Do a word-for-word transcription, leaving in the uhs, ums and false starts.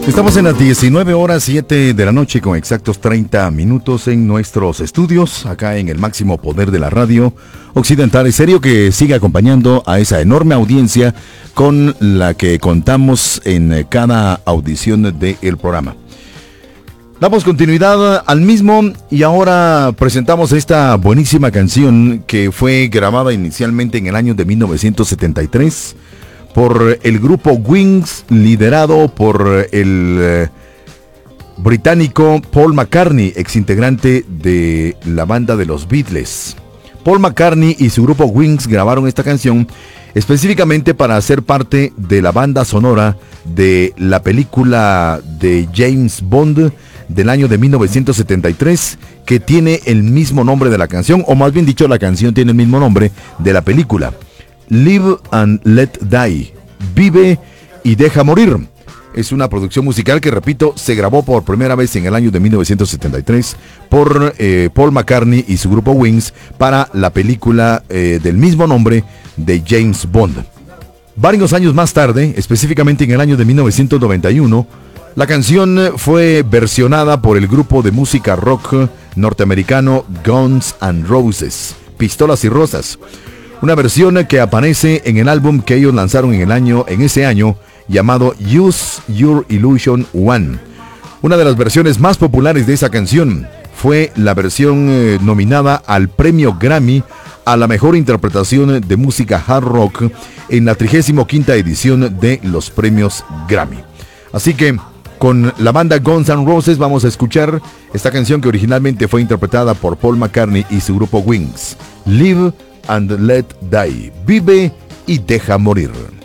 Estamos en las diecinueve horas siete de la noche con exactos treinta minutos en nuestros estudios, acá en el máximo poder de la radio occidental estéreo, que sigue acompañando a esa enorme audiencia con la que contamos en cada audición del programa. Damos continuidad al mismo y ahora presentamos esta buenísima canción que fue grabada inicialmente en el año de mil novecientos setenta y tres por el grupo Wings, liderado por el eh, británico Paul McCartney, exintegrante de la banda de los Beatles. Paul McCartney y su grupo Wings grabaron esta canción específicamente para hacer parte de la banda sonora de la película de James Bond del año de mil novecientos setenta y tres, que tiene el mismo nombre de la canción, o más bien dicho, la canción tiene el mismo nombre de la película. Live and Let Die, Vive y Deja Morir. Es una producción musical que, repito, se grabó por primera vez en el año de mil novecientos setenta y tres por eh, Paul McCartney y su grupo Wings para la película eh, del mismo nombre de James Bond. Varios años más tarde, específicamente en el año de mil novecientos noventa y uno, la canción fue versionada por el grupo de música rock norteamericano Guns N' Roses, Pistolas y Rosas. Una versión que aparece en el álbum que ellos lanzaron en el año, en ese año, llamado Use Your Illusion One. Una de las versiones más populares de esa canción fue la versión eh, nominada al premio Grammy a la mejor interpretación de música hard rock en la trigésima quinta edición de los premios Grammy. Así que con la banda Guns N' Roses vamos a escuchar esta canción que originalmente fue interpretada por Paul McCartney y su grupo Wings. Live and Let Die, Vive y Deja Morir.